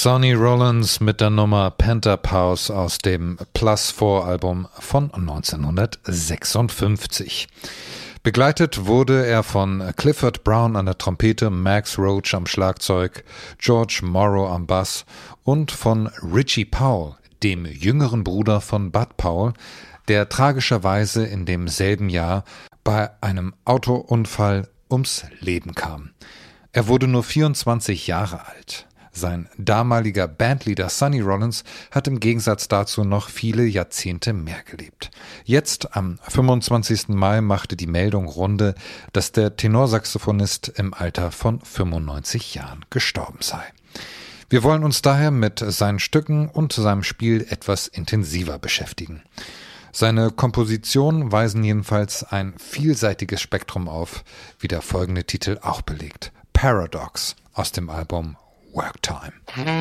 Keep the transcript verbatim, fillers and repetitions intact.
Sonny Rollins mit der Nummer Penthouse aus dem Plus vier Album von neunzehnhundertsechsundfünfzig. Begleitet wurde er von Clifford Brown an der Trompete, Max Roach am Schlagzeug, George Morrow am Bass und von Richie Powell, dem jüngeren Bruder von Bud Powell, der tragischerweise in demselben Jahr bei einem Autounfall ums Leben kam. Er wurde nur vierundzwanzig Jahre alt. Sein damaliger Bandleader Sonny Rollins hat im Gegensatz dazu noch viele Jahrzehnte mehr gelebt. Jetzt, am fünfundzwanzigsten Mai, machte die Meldung Runde, dass der Tenorsaxophonist im Alter von fünfundneunzig Jahren gestorben sei. Wir wollen uns daher mit seinen Stücken und seinem Spiel etwas intensiver beschäftigen. Seine Kompositionen weisen jedenfalls ein vielseitiges Spektrum auf, wie der folgende Titel auch belegt. Paradox aus dem Album Work Time.